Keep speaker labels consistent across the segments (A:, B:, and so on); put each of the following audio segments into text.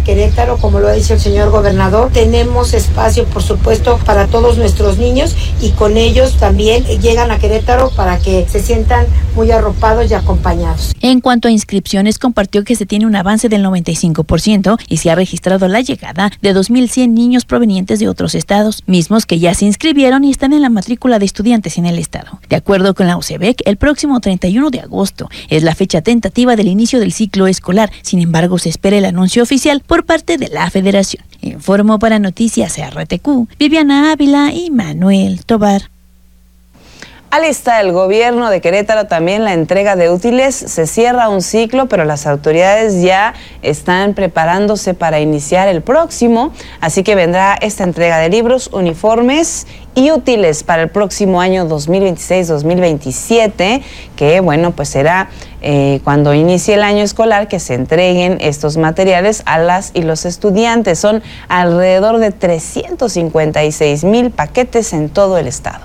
A: a Querétaro, como lo ha dicho el señor gobernador. Tenemos espacio, por supuesto, para todos nuestros niños y con ellos también llegan a Querétaro para que se sientan muy arropados y acompañados.
B: En cuanto a inscripciones, compartió que se tiene un avance del 95% y se ha registrado la llegada de 2.100 niños provenientes de otros estados, mismos que ya se inscribieron y están en la matrícula de estudiantes en el estado. De acuerdo con la UCEBEC, el próximo 31 de agosto es la fecha tentativa del inicio del ciclo escolar. Sin embargo, se espera el anuncio oficial por parte de la Federación. Informó para Noticias RTQ, Viviana Ávila y Manuel Tobar.
C: Alista el gobierno de Querétaro también la entrega de útiles. Se cierra un ciclo, pero las autoridades ya están preparándose para iniciar el próximo. Así que vendrá esta entrega de libros, uniformes y útiles para el próximo año 2026-2027, que bueno, pues será cuando inicie el año escolar que se entreguen estos materiales a las y los estudiantes. Son alrededor de 356,000 paquetes en todo el estado.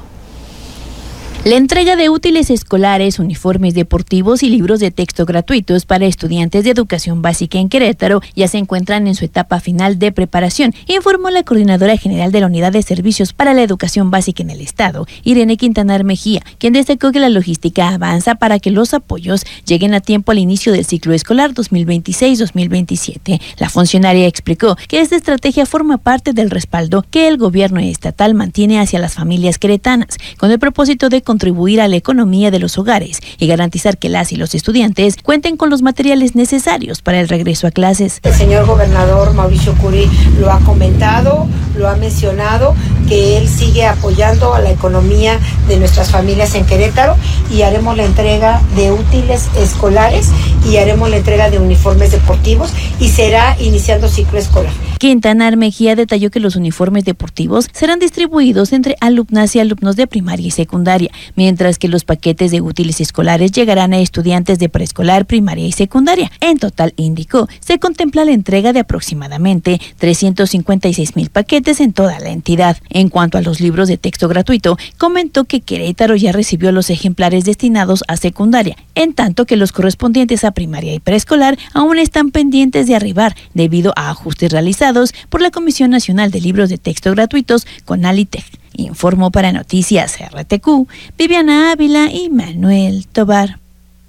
B: La entrega de útiles escolares, uniformes deportivos y libros de texto gratuitos para estudiantes de educación básica en Querétaro ya se encuentran en su etapa final de preparación, informó la coordinadora general de la Unidad de Servicios para la Educación Básica en el Estado, Irene Quintanar Mejía, quien destacó que la logística avanza para que los apoyos lleguen a tiempo al inicio del ciclo escolar 2026-2027. La funcionaria explicó que esta estrategia forma parte del respaldo que el gobierno estatal mantiene hacia las familias queretanas, con el propósito de contribuir a la economía de los hogares y garantizar que las y los estudiantes cuenten con los materiales necesarios para el regreso a clases.
A: El señor gobernador Mauricio Curi lo ha comentado, lo ha mencionado, que él sigue apoyando a la economía de nuestras familias en Querétaro y haremos la entrega de útiles escolares y haremos la entrega de uniformes deportivos y será iniciando ciclo escolar.
B: Quintanar Mejía detalló que los uniformes deportivos serán distribuidos entre alumnas y alumnos de primaria y secundaria, mientras que los paquetes de útiles escolares llegarán a estudiantes de preescolar, primaria y secundaria. En total, indicó, se contempla la entrega de aproximadamente 356,000 paquetes en toda la entidad. En cuanto a los libros de texto gratuito, comentó que Querétaro ya recibió los ejemplares destinados a secundaria, en tanto que los correspondientes a primaria y preescolar aún están pendientes de arribar debido a ajustes realizados por la Comisión Nacional de Libros de Texto Gratuitos, CONALITEG. Informó para Noticias RTQ, Viviana Ávila y Manuel Tobar.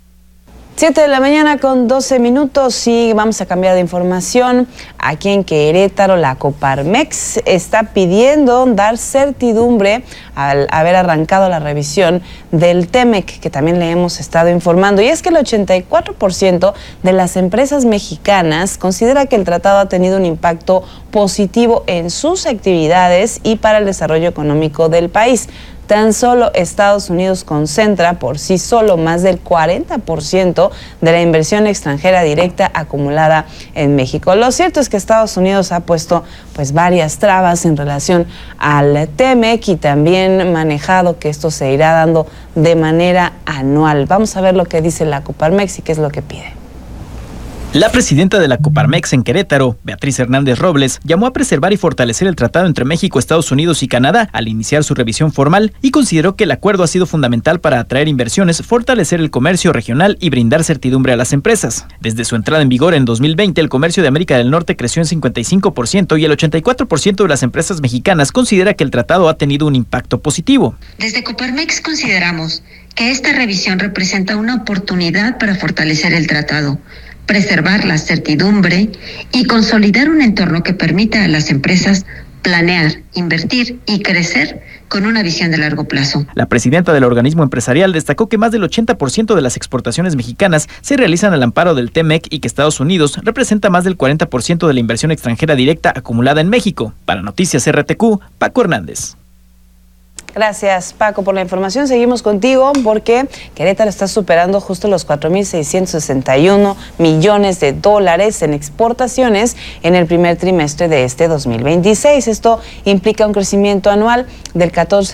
C: 7:12 y vamos a cambiar de información. Aquí en Querétaro, la Coparmex está pidiendo dar certidumbre al haber arrancado la revisión del TEMEC, que también le hemos estado informando. Y es que el 84% de las empresas mexicanas considera que el tratado ha tenido un impacto positivo en sus actividades y para el desarrollo económico del país. Tan solo Estados Unidos concentra por sí solo más del 40% de la inversión extranjera directa acumulada en México. Lo cierto es que Estados Unidos ha puesto pues varias trabas en relación al TEMEC y también manejado que esto se irá dando de manera anual. Vamos a ver lo que dice la Coparmex y qué es lo que pide.
D: La presidenta de la Coparmex en Querétaro, Beatriz Hernández Robles, llamó a preservar y fortalecer el tratado entre México, Estados Unidos y Canadá al iniciar su revisión formal y consideró que el acuerdo ha sido fundamental para atraer inversiones, fortalecer el comercio regional y brindar certidumbre a las empresas. Desde su entrada en vigor en 2020, el comercio de América del Norte creció en 55% y el 84% de las empresas mexicanas considera que el tratado ha tenido un impacto positivo.
E: Desde Coparmex consideramos que esta revisión representa una oportunidad para fortalecer el tratado, preservar la certidumbre y consolidar un entorno que permita a las empresas planear, invertir y crecer con una visión de largo plazo.
D: La presidenta del organismo empresarial destacó que más del 80% de las exportaciones mexicanas se realizan al amparo del TEMEC y que Estados Unidos representa más del 40% de la inversión extranjera directa acumulada en México. Para Noticias RTQ, Paco Hernández.
C: Gracias, Paco, por la información. Seguimos contigo porque Querétaro está superando justo los 4,661 millones de dólares en exportaciones en el primer trimestre de este 2026. Esto implica un crecimiento anual del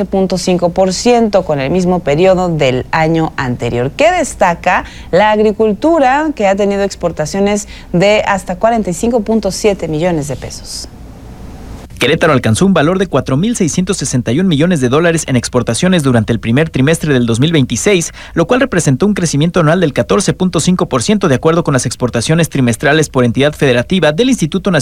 C: 14.5% con el mismo periodo del año anterior. ¿Qué destaca? La agricultura, que ha tenido exportaciones de hasta 45.7 millones de pesos.
D: Querétaro alcanzó un valor de 4,661 millones de dólares en exportaciones durante el primer trimestre del 2026, lo cual representó un crecimiento anual del 14.5% de acuerdo con las exportaciones trimestrales por entidad federativa del Instituto Nacional